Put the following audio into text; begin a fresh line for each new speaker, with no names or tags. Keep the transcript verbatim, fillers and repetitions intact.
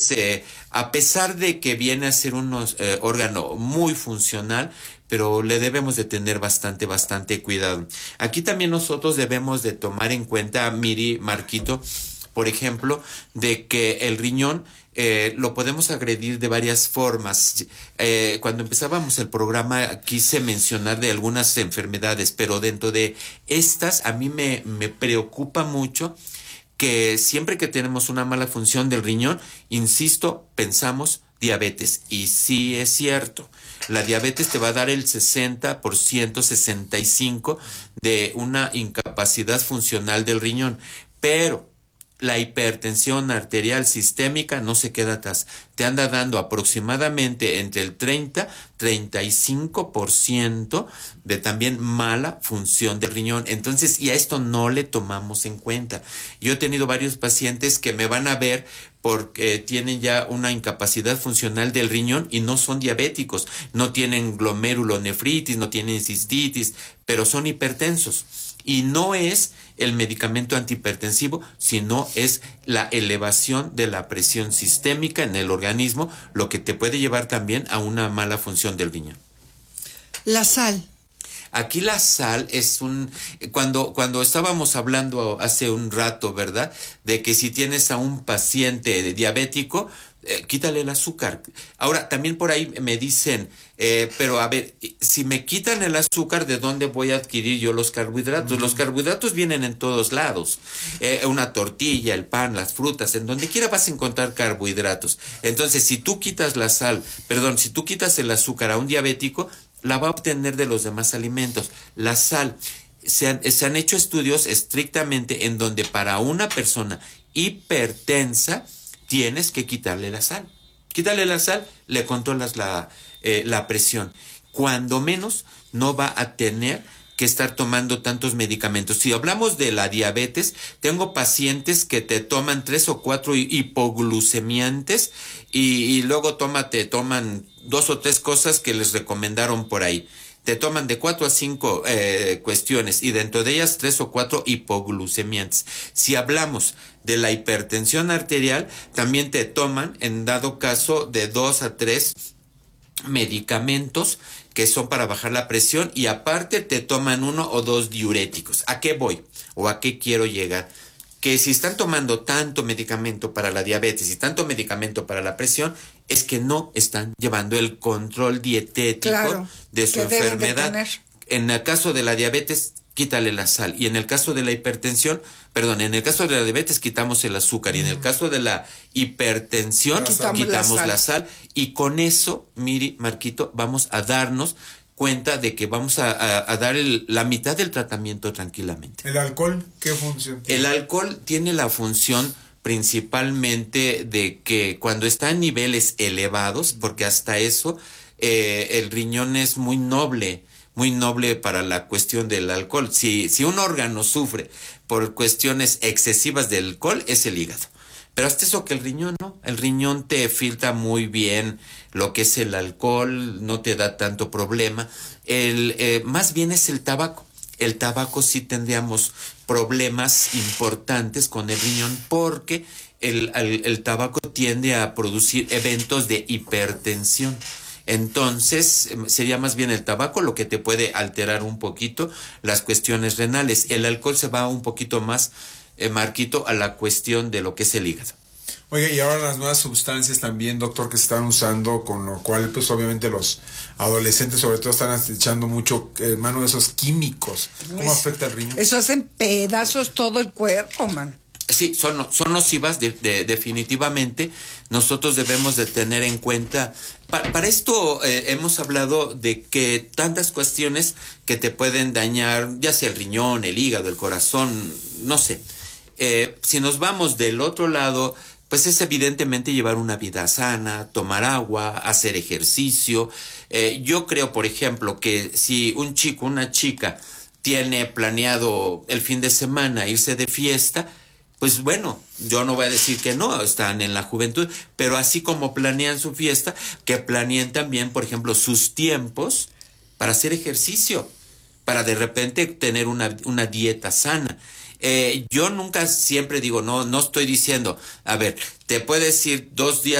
Entonces, eh, a pesar de que viene a ser un eh, órgano muy funcional, pero le debemos de tener bastante, bastante cuidado. Aquí también nosotros debemos de tomar en cuenta, Miri, Marquito, por ejemplo, de que el riñón eh, lo podemos agredir de varias formas. Eh, cuando empezábamos el programa quise mencionar de algunas enfermedades, pero dentro de estas a mí me, me preocupa mucho que siempre que tenemos una mala función del riñón, insisto, pensamos diabetes. Y sí es cierto, la diabetes te va a dar el sesenta por ciento, sesenta y cinco por ciento de una incapacidad funcional del riñón. Pero la hipertensión arterial sistémica no se queda atrás. Te anda dando aproximadamente entre el treinta, treinta y cinco por ciento de también mala función del riñón. Entonces, y a esto no le tomamos en cuenta. Yo he tenido varios pacientes que me van a ver porque tienen ya una incapacidad funcional del riñón y no son diabéticos, no tienen glomerulonefritis, no tienen cistitis, pero son hipertensos. Y no es el medicamento antihipertensivo, sino es la elevación de la presión sistémica en el organismo, lo que te puede llevar también a una mala función del riñón.
La sal.
Aquí la sal es un, cuando, cuando estábamos hablando hace un rato, ¿verdad? De que si tienes a un paciente diabético, eh, quítale el azúcar. Ahora, también por ahí me dicen, eh, pero a ver, si me quitan el azúcar, ¿de dónde voy a adquirir yo los carbohidratos? Uh-huh. Los carbohidratos vienen en todos lados. Eh, una tortilla, el pan, las frutas, en donde quiera vas a encontrar carbohidratos. Entonces, si tú quitas la sal, perdón, si tú quitas el azúcar a un diabético, la va a obtener de los demás alimentos. La sal, se han, se han hecho estudios estrictamente en donde para una persona hipertensa tienes que quitarle la sal. Quítale la sal, le controlas la, eh, la presión. Cuando menos no va a tener que estar tomando tantos medicamentos. Si hablamos de la diabetes, tengo pacientes que te toman tres o cuatro hipoglucemiantes y, y luego toma, te toman dos o tres cosas que les recomendaron por ahí. Te toman de cuatro a cinco eh, cuestiones y dentro de ellas tres o cuatro hipoglucemiantes. Si hablamos de la hipertensión arterial, también te toman, en dado caso, de dos a tres medicamentos que son para bajar la presión y aparte te toman uno o dos diuréticos. ¿A qué voy? ¿O a qué quiero llegar? Que si están tomando tanto medicamento para la diabetes y tanto medicamento para la presión, es que no están llevando el control dietético
claro,
de su enfermedad. De en el caso de la diabetes, quítale la sal. Y en el caso de la hipertensión, perdón, en el caso de la diabetes quitamos el azúcar. Mm. Y en el caso de la hipertensión, quitamos, quitamos la, sal. la sal. Y con eso, Miri, Marquito, vamos a darnos cuenta de que vamos a, a, a dar el, la mitad del tratamiento tranquilamente.
¿El alcohol qué función tiene?
El alcohol tiene la función principalmente de que cuando está en niveles elevados, porque hasta eso eh, el riñón es muy noble, muy noble para la cuestión del alcohol. Si, si un órgano sufre por cuestiones excesivas de alcohol, es el hígado. Pero hasta eso que el riñón, ¿no? El riñón te filtra muy bien lo que es el alcohol, no te da tanto problema. El, eh, más bien es el tabaco. El tabaco sí tendríamos problemas importantes con el riñón porque el, el, el tabaco tiende a producir eventos de hipertensión. Entonces, sería más bien el tabaco lo que te puede alterar un poquito las cuestiones renales. El alcohol se va un poquito más, eh, Marquito, a la cuestión de lo que es el hígado.
Oiga, y ahora las nuevas sustancias también, doctor, que se están usando, con lo cual, pues obviamente los adolescentes sobre todo están echando mucho eh, mano de esos químicos. ¿Cómo es, afecta el riñón?
Eso hacen pedazos todo el cuerpo, man.
Sí, son, son nocivas de, de, definitivamente. Nosotros debemos de tener en cuenta, pa, para esto eh, hemos hablado de que tantas cuestiones que te pueden dañar, ya sea el riñón, el hígado, el corazón, no sé. Eh, si nos vamos del otro lado, pues es evidentemente llevar una vida sana, tomar agua, hacer ejercicio. Eh, yo creo, por ejemplo, que si un chico, una chica tiene planeado el fin de semana irse de fiesta, pues bueno, yo no voy a decir que no, están en la juventud, pero así como planean su fiesta, que planeen también, por ejemplo, sus tiempos para hacer ejercicio, para de repente tener una, una dieta sana. Eh, yo nunca siempre digo, no, no estoy diciendo, a ver, te puedes ir dos días